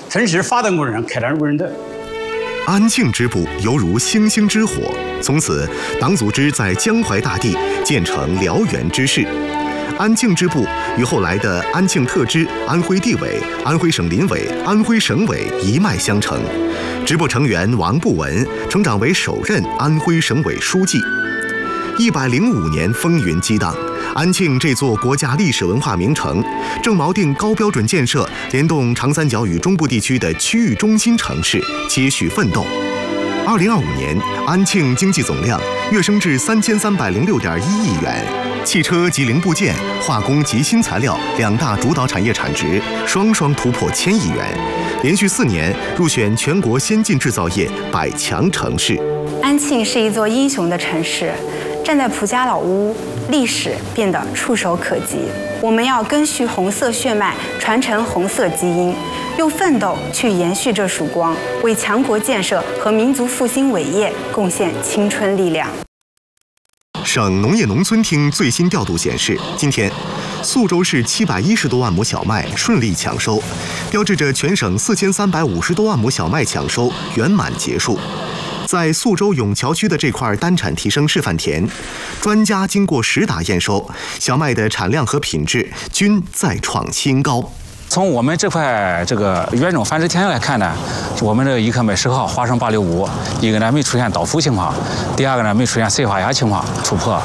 城市发展过程中开展无人的。 安庆支部犹如星星之火，从此党组织在江淮大地建成燎原之势。安庆支部与后来的安庆特支、安徽地委、安徽省临委、安徽省委一脉相承。支部成员王步文成长为首任安徽省委书记。105年风云激荡，安庆这座国家历史文化名城正锚定高标准建设，联动长三角与中部地区的区域中心城市，接续奋斗。2025年，安庆经济总量跃升至3306.1亿元，汽车及零部件、化工及新材料两大主导产业产值双双突破1000亿元，连续4年入选全国先进制造业100强城市。 安庆是一座英雄的城市。站在蒲家老屋，历史变得触手可及。我们要根续红色血脉，传承红色基因，用奋斗去延续这曙光，为强国建设和民族复兴伟业贡献青春力量。 省农业农村厅最新调度显示，今天宿州市710多万亩小麦顺利抢收，标志着全省4350多万亩小麦抢收圆满结束。在宿州永桥区的这块单产提升示范田，专家经过10打验收，小麦的产量和品质均再创新高。 从我们这块原种繁殖田来看呢，我们这个1克每10号花生865，一个呢没出现倒伏情况，第二个呢没出现绥发芽情况，突破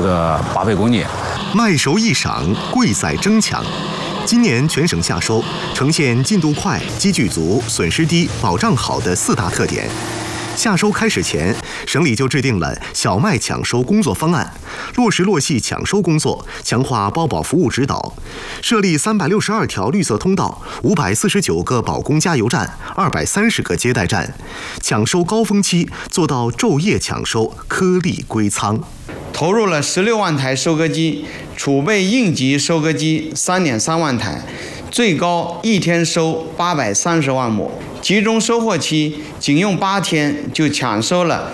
8倍公斤。 麦熟易赏，贵在争抢。今年全省夏收呈现进度快、积聚足、损失低、保障好的4大特点。夏收开始前，省里就制定了小麦抢收工作方案，落实落细抢收工作，强化包保服务指导，设立362条绿色通道，549个保供加油站，230个接待站，抢收高峰期做到昼夜抢收，颗粒归仓。 投入了16万台收割机，储备应急收割机3.3万台，最高一天收830万亩。集中收获期仅用8天就抢收了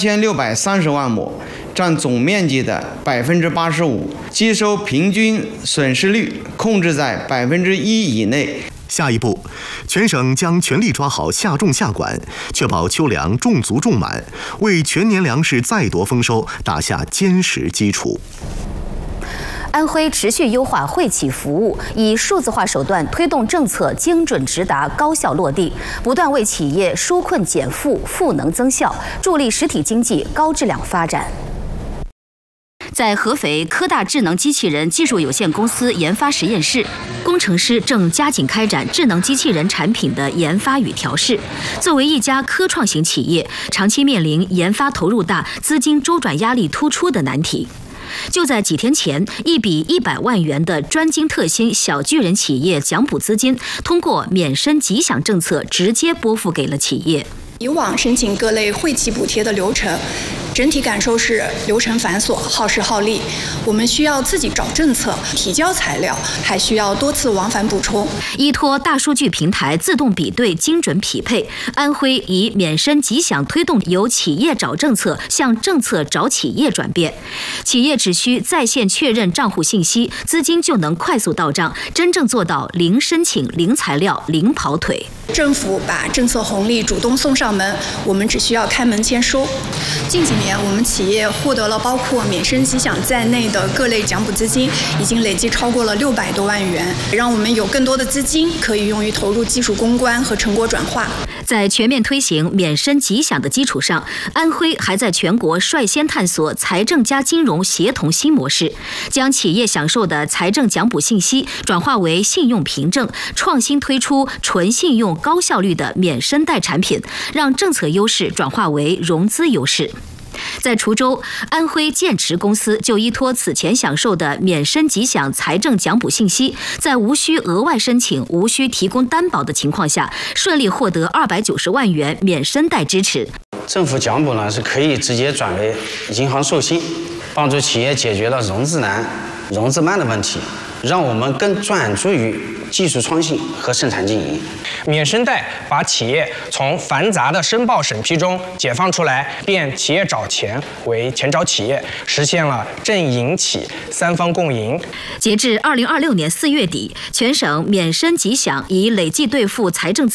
3630万亩，占总面积的85%，机收平均损失率控制在1%以内。 下一步，全省将全力抓好夏种夏管，确保秋粮种足种满，为全年粮食再夺丰收打下坚实基础。 安徽持续优化惠企服务，以数字化手段推动政策精准直达、高效落地，不断为企业纾困减负、赋能增效，助力实体经济高质量发展。在合肥科大智能机器人技术有限公司研发实验室，工程师正加紧开展智能机器人产品的研发与调试。作为一家科创型企业，长期面临研发投入大、资金周转压力突出的难题。就在几天前，一笔100万元的专精特新小巨人企业奖补资金，通过免申吉享政策直接拨付给了企业。 以往申请各类惠企补贴的流程，整体感受是流程繁琐、耗时耗力。我们需要自己找政策、提交材料，还需要多次往返补充。 依托大数据平台自动比对、精准匹配，安徽以免申吉享推动由企业找政策向政策找企业转变。企业只需在线确认账户信息，资金就能快速到账，真正做到零申请、零材料、零跑腿。 政府把政策红利主动送上门，我们只需要开门签收。近几年，我们企业获得了包括免申吉享在内的各类奖补资金，已经累计超过了600多万元，让我们有更多的资金可以用于投入技术攻关和成果转化。 在全面推行免申吉享的基础上，安徽还在全国率先探索财政加金融协同新模式，将企业享受的财政奖补信息转化为信用凭证，创新推出纯信用高效率的免申贷产品，让政策优势转化为融资优势。在滁州，安徽建池公司就依托此前享受的免申吉享财政奖补信息，在无需额外申请、无需提供担保的情况下，顺利获得290万元免申贷支持。 政府奖补呢是可以直接转为银行授信，帮助企业解决了融资难、融资慢的问题，让我们更专注于技术创新和生产经营。 免申贷把企业从繁杂的申报审批中解放出来，变企业找钱为钱找企业，实现了政银企3方共赢。 截至2026年4月底，全省免申吉享已累计兑付财政资